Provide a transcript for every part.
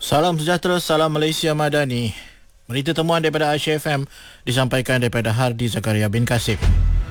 Salam sejahtera, salam Malaysia Madani. Berita temuan daripada Aisyah FM disampaikan daripada Hardi Zakaria bin Kasim.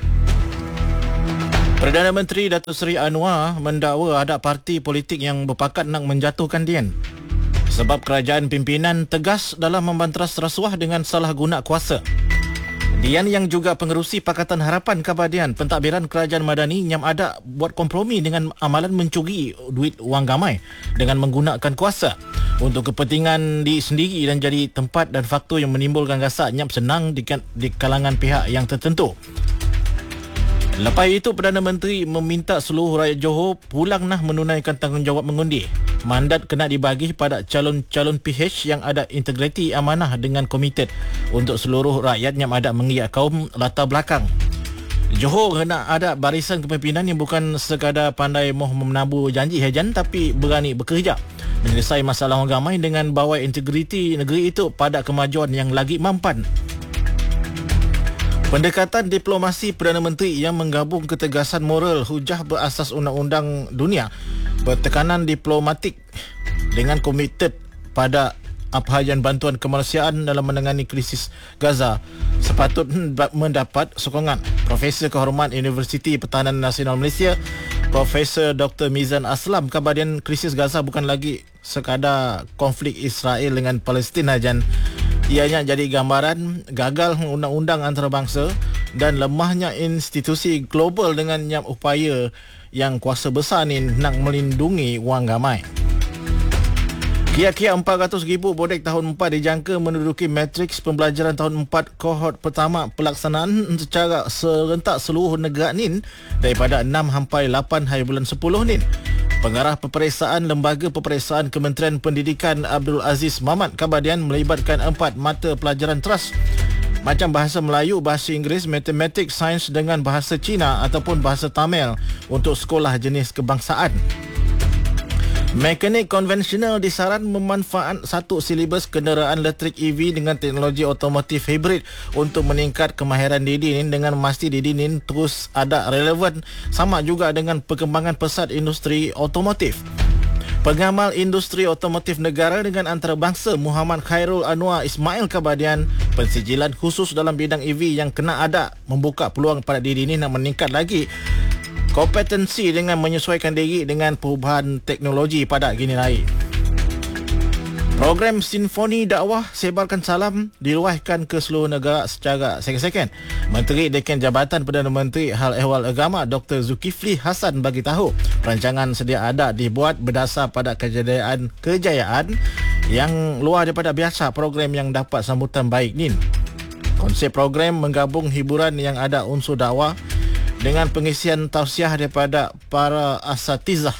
Perdana Menteri Datuk Seri Anwar mendakwa ada parti politik yang berpakat nak menjatuhkan Dian sebab kerajaan pimpinan tegas dalam membanteras rasuah dengan salah guna kuasa. Dian yang juga pengerusi Pakatan Harapan Kabadian pentadbiran kerajaan Madani yang ada buat kompromi dengan amalan mencuri duit wang gamai dengan menggunakan kuasa untuk kepentingan di sendiri dan jadi tempat dan faktor yang menimbulkan rasa nyap senang di kalangan pihak yang tertentu. Lepas itu, Perdana Menteri meminta seluruh rakyat Johor pulang menunaikan tanggungjawab mengundi. Mandat kena dibagi pada calon-calon PH yang ada integriti amanah dengan komited untuk seluruh rakyat yang ada mengiak kaum latar belakang. Johor kena ada barisan kepimpinan yang bukan sekadar pandai menabur janji hajan tapi berani bekerja menyelesaikan masalah orang ramai dengan bawa integriti negeri itu pada kemajuan yang lagi mampan. Pendekatan diplomasi Perdana Menteri yang menggabung ketegasan moral hujah berasas undang-undang dunia, bertekanan diplomatik dengan komited pada penghajian bantuan kemanusiaan dalam menangani krisis Gaza sepatut mendapat sokongan. Profesor Kehormat Universiti Pertahanan Nasional Malaysia, Profesor Dr. Mizan Aslam, kabadian krisis Gaza bukan lagi sekadar konflik Israel dengan Palestin saja. Ianya jadi gambaran gagal undang-undang antarabangsa dan lemahnya institusi global dengan upaya yang kuasa besar ni nak melindungi wang gamai. Kira-kira 400,000 bodek tahun 4 dijangka menduduki matriks pembelajaran tahun 4 kohort pertama pelaksanaan secara serentak seluruh negara ni daripada 6 sampai 8 hari bulan 10 ni. Pengarah Peperiksaan Lembaga Peperiksaan Kementerian Pendidikan Abdul Aziz Mamat Kabadian melibatkan 4 mata pelajaran teras macam bahasa Melayu, bahasa Inggeris, matematik, sains dengan bahasa Cina ataupun bahasa Tamil untuk sekolah jenis kebangsaan. Mekanik konvensional disaran memanfaat satu silibus kenderaan elektrik EV dengan teknologi otomotif hibrid untuk meningkat kemahiran diri ini dengan memastikan diri ini terus ada relevan sama juga dengan perkembangan pesat industri otomotif. Pengamal industri otomotif negara dengan antarabangsa Muhammad Khairul Anwar Ismail Kabadian, pensijilan khusus dalam bidang EV yang kena ada membuka peluang pada diri ini nak meningkat lagi kompetensi dengan menyesuaikan diri dengan perubahan teknologi pada gini lain. Program Sinfoni Dakwah Sebarkan Salam diluahkan ke seluruh negara secara seken-seken. Menteri Dekan Jabatan Perdana Menteri Hal Ehwal Agama Dr. Zulkifli Hasan bagi tahu perancangan sedia ada dibuat berdasar pada kejayaan yang luar daripada biasa program yang dapat sambutan baik ni. Konsep program menggabung hiburan yang ada unsur dakwah dengan pengisian tausiah daripada para asatizah.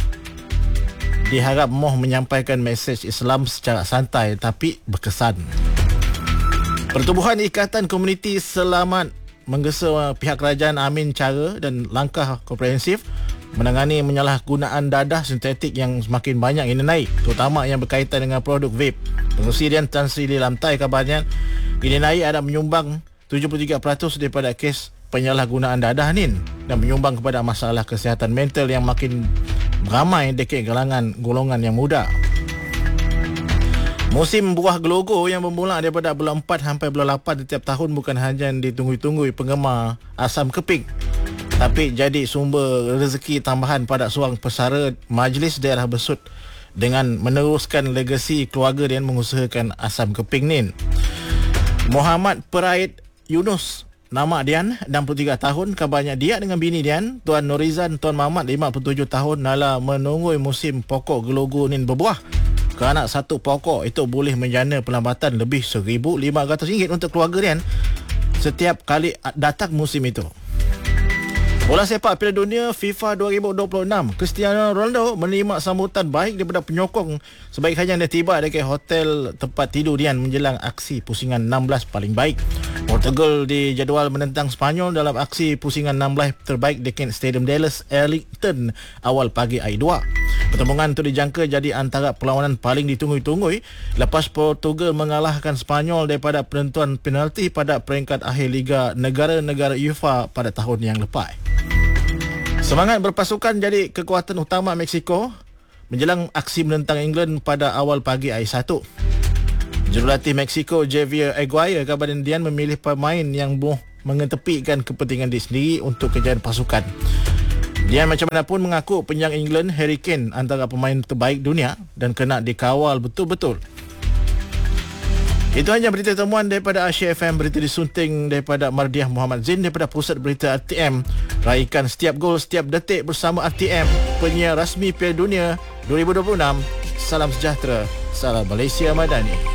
Diharap moh menyampaikan mesej Islam secara santai tapi berkesan. Pertubuhan Ikatan Komuniti Selamat menggesa pihak kerajaan amin cara dan langkah komprehensif menangani menyalahgunaan dadah sintetik yang semakin banyak ini naik, terutama yang berkaitan dengan produk vape. Pengerusi Dian Tan Sri Lamtai kabarnya ini naik ada menyumbang 73% daripada kes penyalahgunaan dadah ni dan menyumbang kepada masalah kesihatan mental yang makin ramai dekat kalangan golongan yang muda. Musim buah gelogo yang bermula daripada bulan 4 sampai bulan 8 setiap tahun bukan hanya ditunggu-tunggu penggemar asam keping tapi jadi sumber rezeki tambahan pada seorang pesara Majlis Daerah Besut dengan meneruskan legasi keluarga dan mengusahakan asam keping ni. Muhammad Peraid Yunus nama Dian 63 tahun, kabarnya dia dengan bini Dian, Tuan Norizan, Tuan Mamat 57 tahun nala menunggu musim pokok gelogo ni berbuah. Kerana satu pokok itu boleh menjana pelambatan lebih RM1,500 untuk keluarga Dian setiap kali datang musim itu. Bola sepak Piala Dunia FIFA 2026, Cristiano Ronaldo menerima sambutan baik daripada penyokong sebaik hanya dia tiba dekat hotel tempat tidur Dian menjelang aksi pusingan 16 paling baik. Portugal dijadual menentang Sepanyol dalam aksi pusingan 16 terbaik dekat Stadium Dallas Arlington awal pagi hari 2. Pertembungan itu dijangka jadi antara perlawanan paling ditunggu-tunggu lepas Portugal mengalahkan Sepanyol daripada penentuan penalti pada peringkat akhir Liga Negara-Negara UEFA pada tahun yang lepas. Semangat berpasukan jadi kekuatan utama Mexico menjelang aksi menentang England pada awal pagi hari Sabtu. Jurulatih Mexico Javier Aguirre kemudian memilih pemain yang mengetepikan kepentingan dia sendiri untuk kejayaan pasukan. Dia macam mana pun mengaku penyerang England Harry Kane antara pemain terbaik dunia dan kena dikawal betul-betul. Itu hanya berita temuan daripada Asia FM, berita disunting daripada Mardiah Muhammad Zain daripada Pusat Berita RTM. Raikan setiap gol, setiap detik bersama RTM, penyiar rasmi Piala Dunia 2026. Salam sejahtera, salam Malaysia Madani.